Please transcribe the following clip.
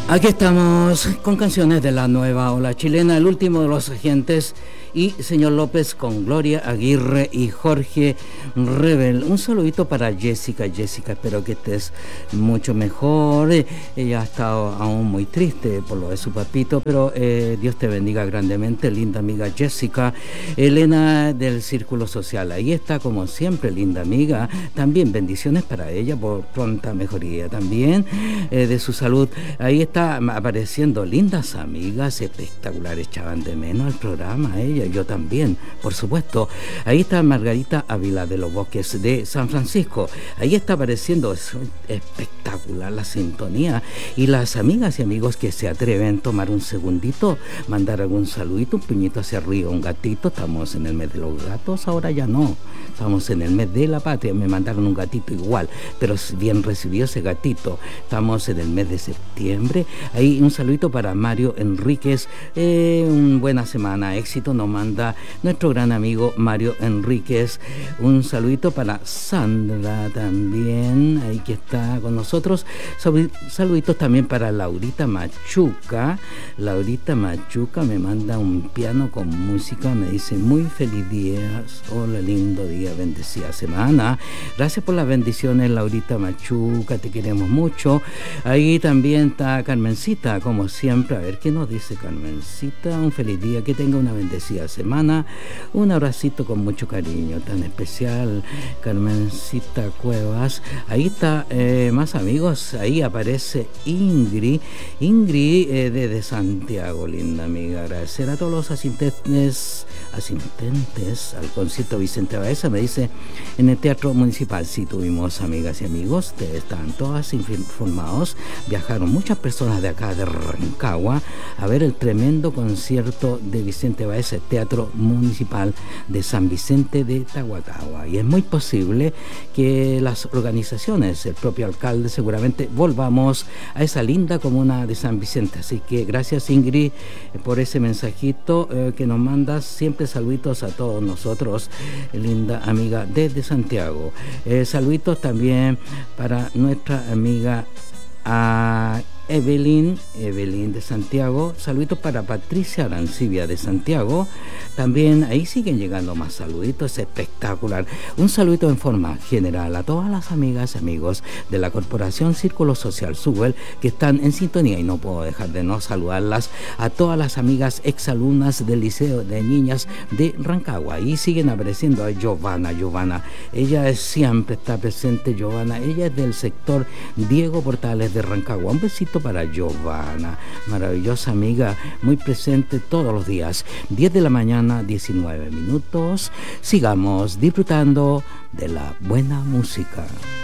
Aquí estamos con canciones de la nueva ola chilena, el último de los agentes y Señor López con Gloria Aguirre y Jorge Rebel. Un saludito para Jessica. Jessica, espero que estés mucho mejor. Ella ha estado aún muy triste por lo de su papito, pero Dios te bendiga grandemente, linda amiga Jessica. Elena del Círculo Social, ahí está como siempre, linda amiga. También bendiciones para ella por pronta mejoría también de su salud. Ahí está apareciendo lindas amigas espectaculares, echaban de menos el programa, ella, yo también, por supuesto. Ahí está Margarita Ávila de los Bosques de San Francisco, ahí está apareciendo, es espectacular la sintonía, y las amigas y amigos que se atreven a tomar un segundito, mandar algún saludito, un puñito hacia arriba, un gatito. Estamos en el mes de los gatos, ahora ya no, estamos en el mes de la patria. Me mandaron un gatito igual, pero bien recibido ese gatito. Estamos en el mes de septiembre. Ahí un saludito para Mario Enríquez, una buena semana, éxito nos manda nuestro gran amigo Mario Enríquez. Un saludito para Sandra también, ahí que está con nosotros. Saluditos también para Laurita Machuca. Laurita Machuca me manda un piano con música, me dice muy feliz día, hola, lindo día, bendecida semana. Gracias por las bendiciones, Laurita Machuca, te queremos mucho. Ahí también está Carmencita, como siempre. A ver qué nos dice Carmencita. Un feliz día, que tenga una bendecida semana. Un abracito con mucho cariño, tan especial, Carmencita Cuevas. Ahí está, más amigos. Ahí aparece Ingrid de Santiago, linda amiga. Agradecer a todos los asistentes al concierto Vicente Baeza. Me dice, en el Teatro Municipal sí tuvimos amigas y amigos, ustedes estaban todas informados. Viajaron muchas personas de acá de Rancagua a ver el tremendo concierto de Vicente Baeza, Teatro Municipal de San Vicente de Tahuatahua, y es muy posible que las organizaciones, el propio alcalde, seguramente volvamos a esa linda comuna de San Vicente. Así que gracias, Ingrid, por ese mensajito que nos mandas. Siempre saluditos a todos nosotros, linda amiga desde Santiago. Saluditos también para nuestra amiga Evelyn de Santiago. Saluditos para Patricia Arancibia de Santiago. También ahí siguen llegando más saluditos, es espectacular. Un saludito en forma general a todas las amigas y amigos de la Corporación Círculo Social Suwel que están en sintonía, y no puedo dejar de no saludarlas a todas las amigas exalumnas del Liceo de Niñas de Rancagua. Ahí siguen apareciendo a Giovanna, ella siempre está presente. Giovanna, ella es del sector Diego Portales de Rancagua. Un besito para Giovanna, maravillosa amiga, muy presente todos los días. 10 de la mañana, 19 minutos. Sigamos disfrutando de la buena música.